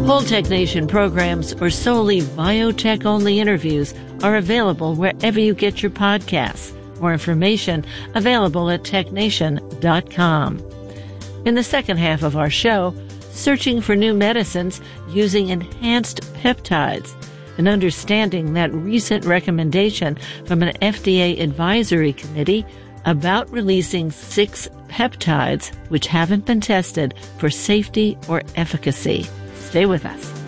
Whole Tech Nation programs or solely biotech-only interviews are available wherever you get your podcasts. More information available at technation.com. In the second half of our show, searching for new medicines using enhanced peptides, and understanding that recent recommendation from an FDA advisory committee about releasing 6 peptides which haven't been tested for safety or efficacy. Stay with us.